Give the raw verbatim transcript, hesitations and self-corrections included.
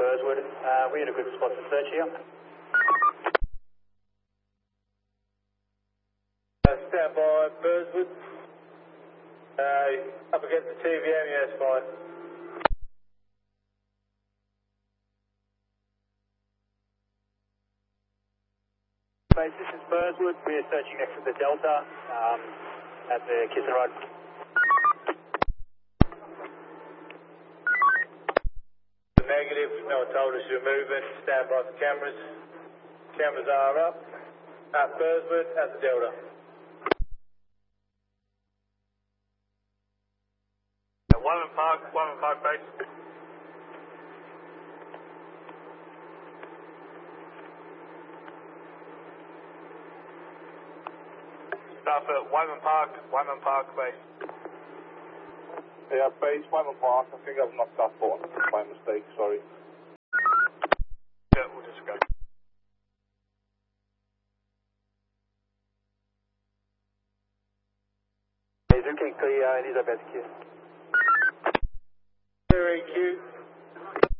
Burswood. Uh, we're in a good spot to search here. Uh, stand by, Burswood. Uh, up against the T V M, yes, fine. Base, this is Burswood. We're searching next to the Delta um, at the Kiss and Ride. Negative, no one told us you're moving. Stand by for cameras. Cameras are up. At Burswood, at the Delta. Wyman Park, Wyman Park base. Staff at Wyman Park, Wyman Park base. Yeah, base, Wyman Park. I think I've knocked that button by mistake, sorry. Yeah, we'll just go. Is looking clear, Elizabeth Q. Clear E Q.